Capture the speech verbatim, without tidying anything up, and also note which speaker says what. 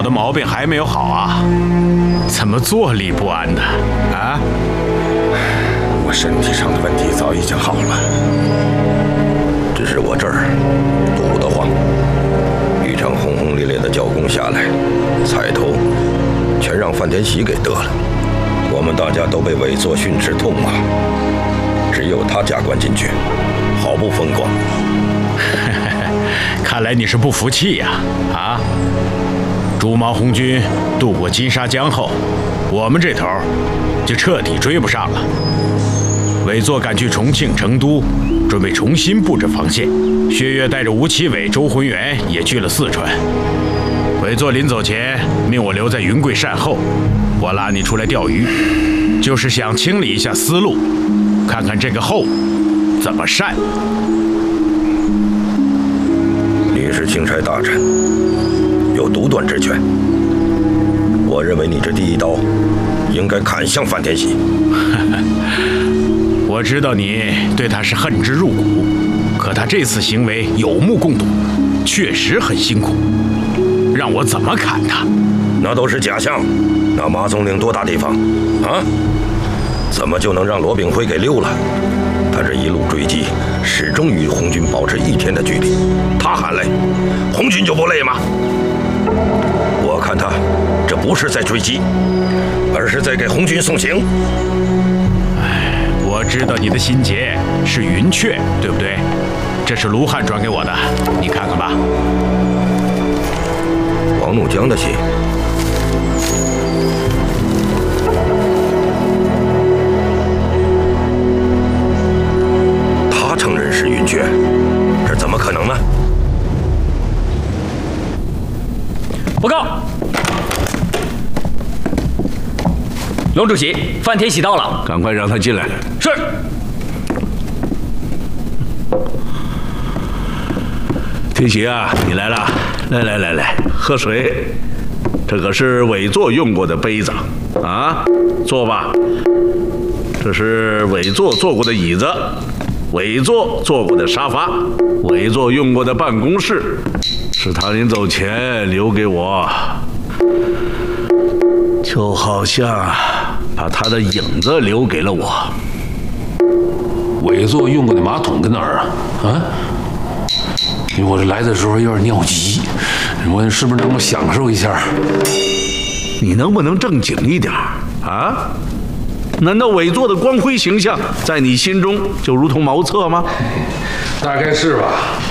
Speaker 1: 的毛病还没有好啊？怎么坐立不安的啊？
Speaker 2: 我身体上的问题早已经好了，只是我这儿堵得慌。一场轰轰烈烈的教攻下来，彩头全让范天喜给得了，我们大家都被委座训斥痛骂，只有他加官进爵，好不风光。
Speaker 1: 看来你是不服气呀！啊，朱毛红军渡过金沙江后，我们这头就彻底追不上了。委座赶去重庆、成都，准备重新布置防线。薛岳带着吴奇伟、周浑元也去了四川。委座临走前命我留在云贵善后，我拉你出来钓鱼，就是想清理一下思路，看看这个后怎么善。
Speaker 2: 你是钦差大臣，有独断之权。我认为你这第一刀应该砍向范天喜。
Speaker 1: 我知道你对他是恨之入骨，可他这次行为有目共睹，确实很辛苦。让我怎么砍他？
Speaker 2: 那都是假象。那马总领多大地方啊？怎么就能让罗炳辉给溜了？他这一路追击，始终与红军保持一天的距离。他喊累，红军就不累吗？我看他这不是在追击，而是在给红军送行。
Speaker 1: 哎，我知道你的心结是云雀，对不对？这是卢汉转给我的，你看看吧。
Speaker 2: 王怒江的信。他承认是云雀，这怎么可能呢？
Speaker 3: 报告，龙主席，范天喜到了，
Speaker 4: 赶快让他进来。
Speaker 3: 是。
Speaker 4: 天喜啊，你来了，来来来来，喝水。这可是委座用过的杯子啊，坐吧。这是委座坐过的椅子，委座坐过的沙发，委座用过的办公室，是他临走前留给我，就好像把他的影子留给了我。
Speaker 5: 委座用过的马桶在哪儿啊？啊？因为我这来的时候有点尿急，我是不是能够享受一下？
Speaker 4: 你能不能正经一点啊？难道委座的光辉形象在你心中就如同茅厕吗？
Speaker 5: 大概是吧。